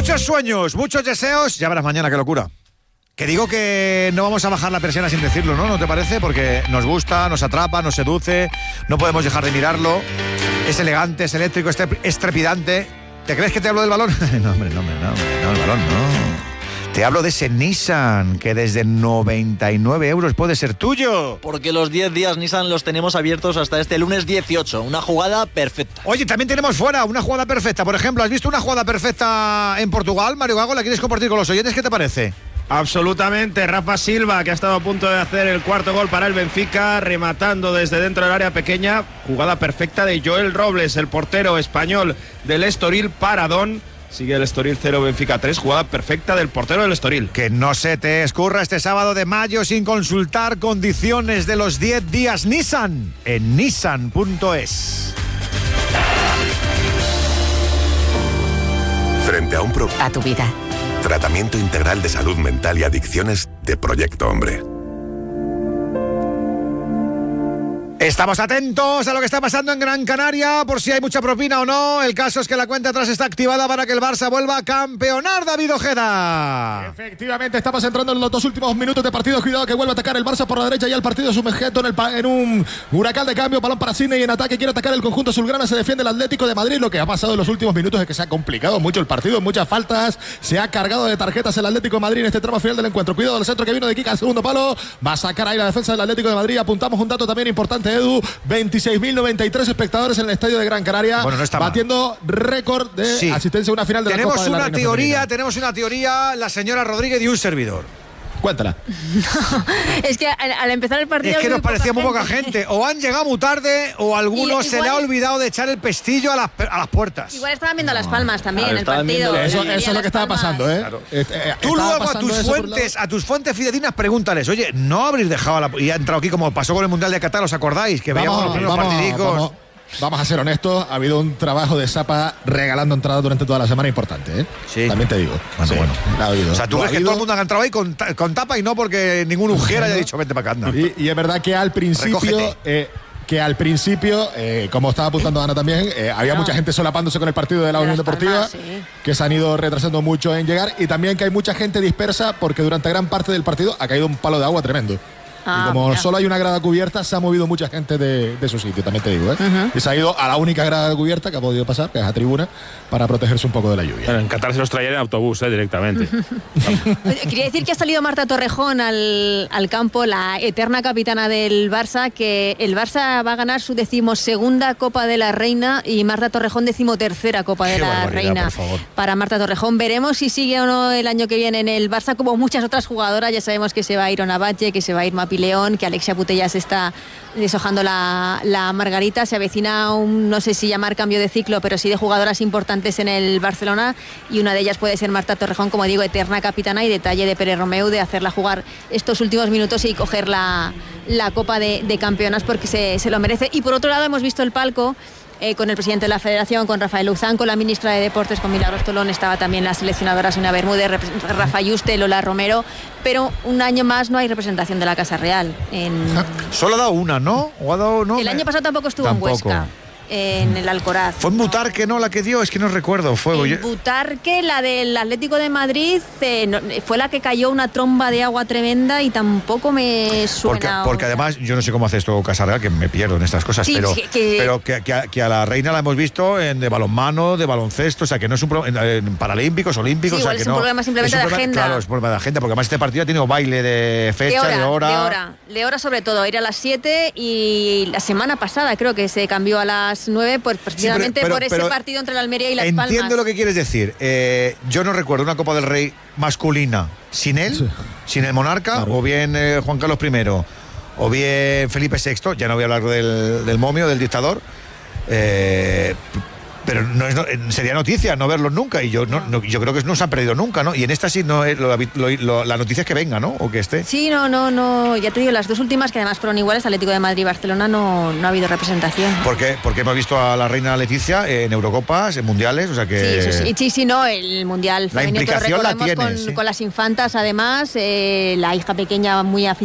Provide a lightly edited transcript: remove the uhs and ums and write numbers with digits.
Muchos sueños, muchos deseos. Ya verás mañana, qué locura. Que digo que no vamos a bajar la persiana sin decirlo, ¿no? ¿No te parece? Porque nos gusta, nos atrapa, nos seduce. No podemos dejar de mirarlo. Es elegante, es eléctrico, es trepidante. ¿Te crees que te hablo del balón? No, hombre, no, el balón no. Te hablo de ese Nissan, que desde 99 euros puede ser tuyo. Porque los 10 días Nissan los tenemos abiertos hasta este lunes 18. Una jugada perfecta. Oye, también tenemos fuera una jugada perfecta. Por ejemplo, ¿has visto una jugada perfecta en Portugal? Mario Gago, ¿la quieres compartir con los oyentes? ¿Qué te parece? Absolutamente, Rafa Silva, que ha estado a punto de hacer el cuarto gol para el Benfica, rematando desde dentro del área pequeña. Jugada perfecta de Joel Robles, el portero español del Estoril, paradón. Sigue el Estoril 0, Benfica 3, jugada perfecta del portero del Estoril. Que no se te escurra este sábado de mayo sin consultar condiciones de los 10 días Nissan en nissan.es. Frente a a tu vida. Tratamiento integral de salud mental y adicciones de Proyecto Hombre. Estamos atentos a lo que está pasando en Gran Canaria, por si hay mucha propina o no. El caso es que la cuenta atrás está activada para que el Barça vuelva a campeonar, David Ojeda. Efectivamente, estamos entrando en los 2 últimos minutos de partido. Cuidado que vuelve a atacar el Barça por la derecha. Ya el partido sumergido en un huracán de cambio. Balón para Sidney en ataque. Quiere atacar el conjunto azulgrana. Se defiende el Atlético de Madrid. Lo que ha pasado en los últimos minutos es que se ha complicado mucho el partido. Muchas faltas. Se ha cargado de tarjetas el Atlético de Madrid en este tramo final del encuentro. Cuidado del centro que vino de Kika al segundo palo. Va a sacar ahí la defensa del Atlético de Madrid. Apuntamos un dato también importante, Edu. 26.093 espectadores en el estadio de Gran Canaria, bueno, no está batiendo récord de asistencia a una final de la Copa de la Reina. Tenemos una teoría, la señora Rodríguez y un servidor. Cuéntala. No, es que al empezar el partido... Es que nos parecía muy poca gente. O han llegado muy tarde o a algunos se le ha olvidado de echar el pestillo a las puertas. Igual estaban viendo Las Palmas también, el partido. Eso es lo que estaba pasando, ¿eh? Claro. Tú luego a tus fuentes fidedinas pregúntales, oye, ¿no habréis dejado y ha entrado aquí como pasó con el Mundial de Qatar, ¿os acordáis? Que veíamos los primeros partidicos. Vamos a ser honestos, ha habido un trabajo de Zapa regalando entradas durante toda la semana importante, ¿eh? Sí. También te digo. Bueno. Ha habido. O sea, tú ves que todo el mundo ha entrado ahí con tapa y no porque ningún ujier haya dicho vente para acá, anda. Y es verdad que al principio, como estaba apuntando Ana también, había mucha gente solapándose con el partido de la Unión Deportiva, que se han ido retrasando mucho en llegar, y también que hay mucha gente dispersa porque durante gran parte del partido ha caído un palo de agua tremendo. Y como solo hay una grada cubierta, se ha movido mucha gente de su sitio, también te digo, ¿eh? Y se ha ido a la única grada cubierta que ha podido pasar, que es a tribuna, para protegerse un poco de la lluvia. Bueno, en Qatar se los traían en autobús, directamente. Quería decir que ha salido Marta Torrejón al campo, la eterna capitana del Barça, que el Barça va a ganar su 12ª Copa de la Reina y Marta Torrejón 13ª Copa de la Reina. Para Marta Torrejón, veremos si sigue o no el año que viene en el Barça, como muchas otras jugadoras. Ya sabemos que se va a ir Onabache, que se va a ir Mapi León, que Alexia Putellas está deshojando la margarita. Se avecina no sé si llamar cambio de ciclo, pero sí de jugadoras importantes en el Barcelona, y una de ellas puede ser Marta Torrejón, como digo, eterna capitana, y detalle de Pere Romeu de hacerla jugar estos últimos minutos y coger la Copa de Campeonas, porque se lo merece. Y por otro lado hemos visto el palco con el presidente de la Federación, con Rafael Luzán, con la ministra de Deportes, con Milagros Tolón, estaba también la seleccionadora Sonia Bermúdez, Rafa Yuste, Lola Romero, pero un año más no hay representación de la Casa Real. Solo ha dado una, ¿no? ¿O ha dado, no? El año pasado tampoco estuvo en Huesca. En el Alcoraz. ¿Fue en Butarque, no, la que dio? Es que no recuerdo. En Butarque, la del Atlético de Madrid, fue la que cayó una tromba de agua tremenda y tampoco me suena. Porque además, yo no sé cómo hace esto Casarreal, que me pierdo en estas cosas, sí, pero que a la reina la hemos visto de balonmano, de baloncesto, o sea, que no es un problema, en paralímpicos, olímpicos. Sí, igual o sea, es un problema simplemente de agenda. Claro, es un problema de agenda, porque además este partido ha tenido baile de fecha, de hora. De hora sobre todo, era a las 7 y la semana pasada creo que se cambió a las 9, pues precisamente por ese partido entre la Almería y Las Palmas. Entiendo lo que quieres decir. Yo no recuerdo una Copa del Rey masculina sin él, sin el monarca, claro. O bien Juan Carlos I, o bien Felipe VI, ya no voy a hablar del momio, del dictador, pero sería noticia no verlos nunca, y yo creo que no se ha perdido nunca, ¿no? Y en esta sí no es la noticia es que venga, ¿no? O que esté. Sí, no, ya te digo, las dos últimas que además fueron iguales, Atlético de Madrid y Barcelona, no ha habido representación. Porque hemos visto a la reina Leticia en Eurocopas, en mundiales, o sea que... Sí, no, el mundial la femenino, implicación la tiene, con las infantas, además, la hija pequeña muy aficionada